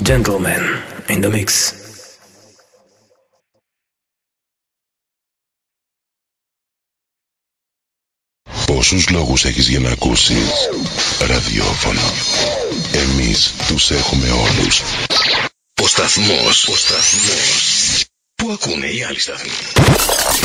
Gentlemen in the mix. Πόσους λόγους έχεις για να ακούσεις ραδιόφωνο? Εμείς τους έχουμε όλους. Ο σταθμός που ακούνε οι άλλοι σταθμοί.